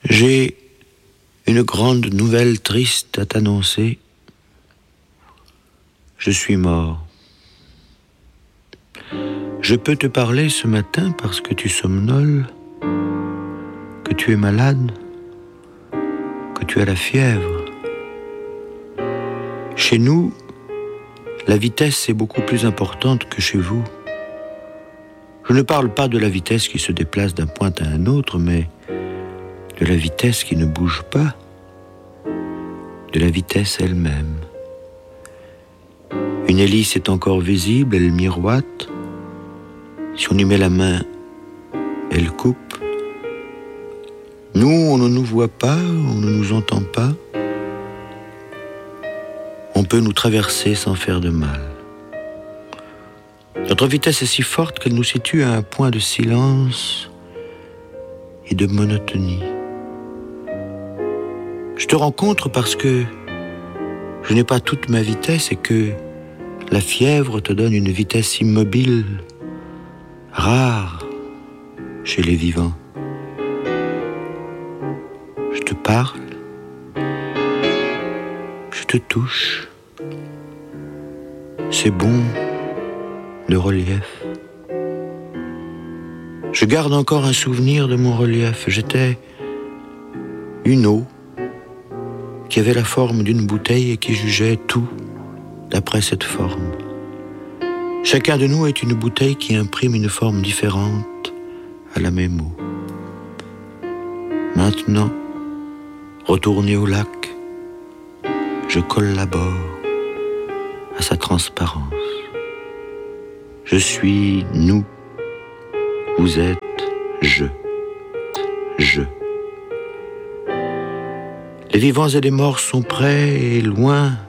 J'ai une grande nouvelle triste à t'annoncer. Je suis mort. Je peux te parler ce matin parce que tu somnoles, que tu es malade, que tu as la fièvre. Chez nous, la vitesse est beaucoup plus importante que chez vous. Je ne parle pas de la vitesse qui se déplace d'un point à un autre, mais de la vitesse qui ne bouge pas, de la vitesse elle-même. Une hélice est encore visible, elle miroite. Si on y met la main, elle coupe. Nous, on ne nous voit pas, on ne nous entend pas. On peut nous traverser sans faire de mal. Notre vitesse est si forte qu'elle nous situe à un point de silence et de monotonie. Je te rencontre parce que je n'ai pas toute ma vitesse et que la fièvre te donne une vitesse immobile, rare chez les vivants. Je te parle, je te touche. C'est bon, le relief. Je garde encore un souvenir de mon relief. J'étais une eau qui avait la forme d'une bouteille et qui jugeait tout d'après cette forme. Chacun de nous est une bouteille qui imprime une forme différente à la même eau. Maintenant, retourné au lac, je collabore à sa transparence. Je suis nous, vous êtes je. Les vivants et les morts sont près et loin